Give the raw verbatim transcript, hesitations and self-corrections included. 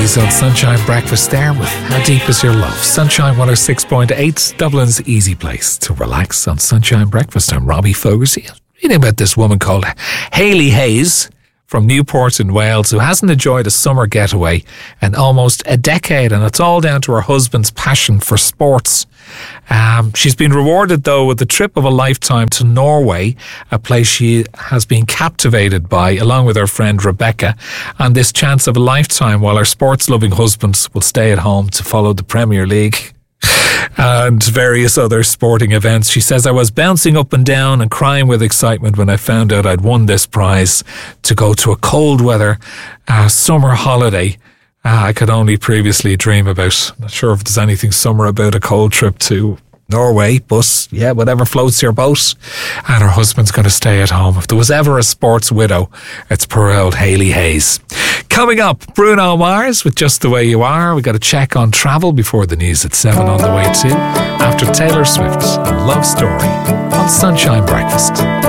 Hayes on Sunshine Breakfast there with How Deep Is Your Love? Sunshine one oh six point eight, Dublin's easy place to relax on Sunshine Breakfast. I'm Robbie Fogarty. Reading about this woman called Hayley Hayes from Newport in Wales, who hasn't enjoyed a summer getaway in almost a decade, and it's all down to her husband's passion for sports. Um, she's been rewarded, though, with the trip of a lifetime to Norway, a place she has been captivated by, along with her friend Rebecca, and this chance of a lifetime while her sports-loving husband will stay at home to follow the Premier League and various other sporting events. She says, I was bouncing up and down and crying with excitement when I found out I'd won this prize to go to a cold weather uh, summer holiday uh, I could only previously dream about. Not sure if there's anything summer about a cold trip to Norway, but yeah, whatever floats your boat. And her husband's going to stay at home. If there was ever a sports widow, it's poor old Hayley Hayes. Coming up, Bruno Mars with Just the Way You Are. We got a check on travel before the news at seven on the way too. After Taylor Swift and Love Story on Sunshine Breakfast.